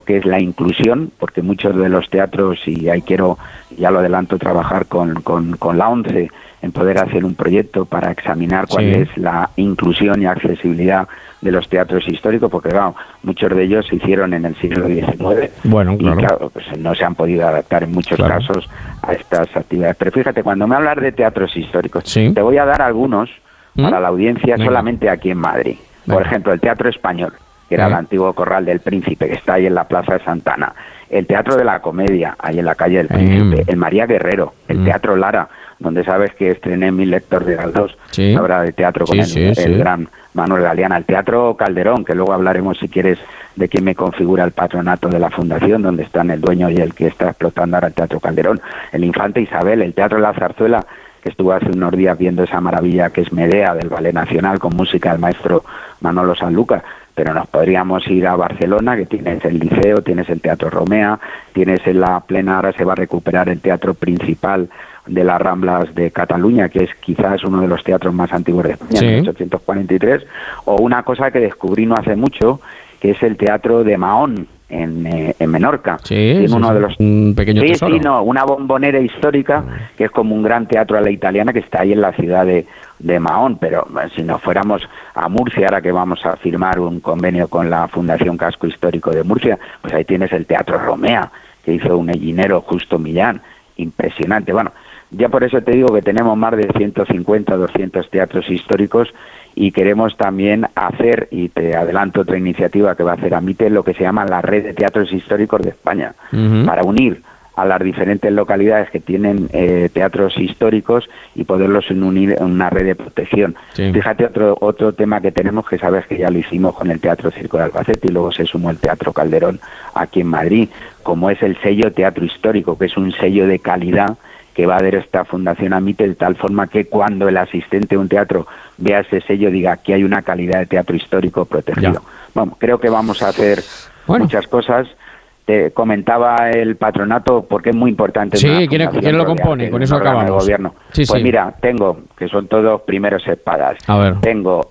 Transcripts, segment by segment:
que es la inclusión, porque muchos de los teatros, y ahí quiero, ya lo adelanto, trabajar con la ONCE en poder hacer un proyecto para examinar cuál es la inclusión y accesibilidad de los teatros históricos, porque claro, muchos de ellos se hicieron en el siglo XIX, bueno, claro. Y claro, pues no se han podido adaptar en muchos casos a estas actividades. Pero fíjate, cuando me hablas de teatros históricos, te voy a dar algunos para la audiencia solamente aquí en Madrid. Por ejemplo, el Teatro Español, que era el antiguo Corral del Príncipe, que está ahí en la Plaza de Santana, el Teatro de la Comedia, ahí en la calle del Príncipe, el María Guerrero, el Teatro Lara, donde sabes que estrené 1000 lectores de Galdós, la obra de teatro con el gran Manuel Galeana, el Teatro Calderón, que luego hablaremos, si quieres, de quién me configura el patronato de la fundación, donde están el dueño y el que está explotando ahora el Teatro Calderón, el Infante Isabel, el Teatro La Zarzuela, que estuvo hace unos días viendo esa maravilla que es Medea del Ballet Nacional con música del maestro Manolo Sanlúcar. Pero nos podríamos ir a Barcelona, que tienes el Liceo, tienes el Teatro Romea, tienes en la plena, ahora se va a recuperar el Teatro Principal de las Ramblas de Cataluña, que es quizás uno de los teatros más antiguos de España, en 1843, o una cosa que descubrí no hace mucho, que es el Teatro de Mahón, en Menorca. Uno de los un pequeño tesoro. Una bombonera histórica que es como un gran teatro a la italiana que está ahí en la ciudad de Mahón, pero si nos fuéramos a Murcia, ahora que vamos a firmar un convenio con la Fundación Casco Histórico de Murcia, pues ahí tienes el Teatro Romea, que hizo un hellinero, Justo Millán, impresionante. Bueno, ya por eso te digo que tenemos más de 150, 200 teatros históricos, y queremos también hacer, y te adelanto otra iniciativa que va a hacer AMITE, lo que se llama la Red de Teatros Históricos de España, para unir a las diferentes localidades que tienen teatros históricos y poderlos unir en una red de protección. Fíjate, otro tema que tenemos, que sabes que ya lo hicimos con el Teatro Circo de Albacete y luego se sumó el Teatro Calderón aquí en Madrid, como es el sello Teatro Histórico, que es un sello de calidad que va a dar esta Fundación AMITE, de tal forma que cuando el asistente de un teatro vea ese sello diga que hay una calidad de teatro histórico protegido. Bueno, creo que vamos a hacer muchas cosas. Te comentaba el patronato porque es muy importante. ¿Quién lo compone? Con eso acabamos. Gobierno. Mira, tengo, que son todos primeros espadas. Tengo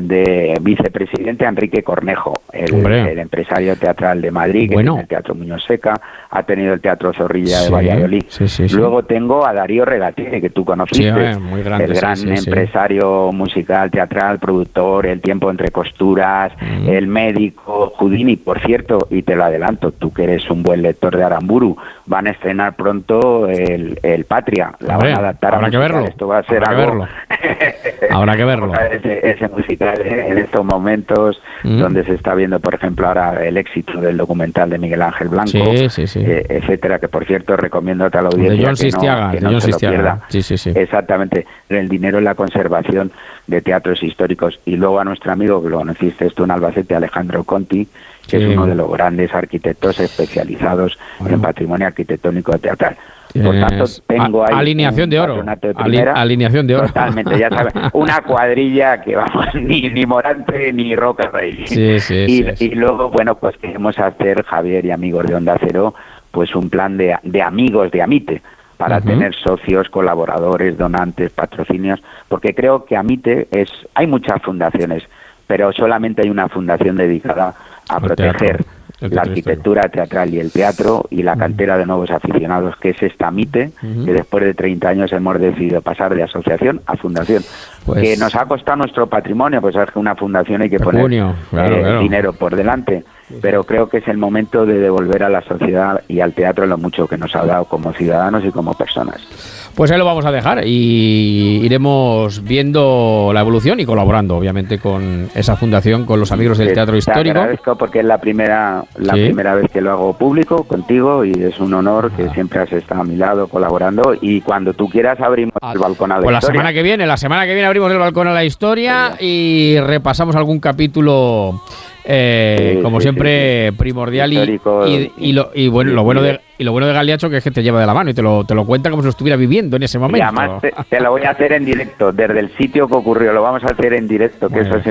de vicepresidente a Enrique Cornejo, el empresario teatral de Madrid, que tiene el Teatro Muñoz Seca, ha tenido el Teatro Zorrilla de Valladolid. Luego tengo a Darío Regatini, que tú conociste, muy grande, el gran empresario musical, teatral, productor, El tiempo entre costuras, el médico, Houdini, por cierto, y te lo adelanto, tú que eres un buen lector de Aramburu, van a estrenar pronto el Patria, van a adaptar a musical. Esto va a ser algo. Habrá que verlo. Ese musical en estos momentos donde se está viendo, por ejemplo, ahora el éxito del documental de Miguel Ángel Blanco, etcétera, que por cierto recomiendo a toda la audiencia de John Sistiaga, que no se lo pierda. Sí. Exactamente, el dinero en la conservación de teatros históricos. Y luego a nuestro amigo, que lo conociste esto en Albacete, Alejandro Conti, que es uno de los grandes arquitectos especializados en patrimonio arquitectónico teatral. Por tanto, tengo ahí alineación de oro. Alineación de oro. Totalmente, ya sabes, una cuadrilla que vamos, ni Morante ni Roca Rey. Y luego, bueno, pues queremos hacer, Javier y amigos de Onda Cero, pues un plan de amigos de AMITE, para tener socios, colaboradores, donantes, patrocinios, porque creo que AMITE hay muchas fundaciones, pero solamente hay una fundación dedicada a proteger la arquitectura teatral y el teatro y la cantera de nuevos aficionados, que es esta AMITE, que después de 30 años hemos decidido pasar de asociación a fundación, que nos ha costado nuestro patrimonio, pues sabes que una fundación hay que poner dinero por delante, pero creo que es el momento de devolver a la sociedad y al teatro lo mucho que nos ha dado como ciudadanos y como personas. Pues ahí lo vamos a dejar y iremos viendo la evolución y colaborando, obviamente, con esa fundación, con los amigos del Teatro Histórico. Te agradezco porque es la primera vez que lo hago público contigo y es un honor que siempre has estado a mi lado colaborando, y cuando tú quieras abrimos el balcón a la historia. La semana que viene abrimos el balcón a la historia y repasamos algún capítulo como siempre primordial y lo bueno de Galiacho, que es que te lleva de la mano y te lo cuenta como si lo estuviera viviendo en ese momento. Y además te lo voy a hacer en directo desde el sitio que ocurrió, lo vamos a hacer en directo, que eso es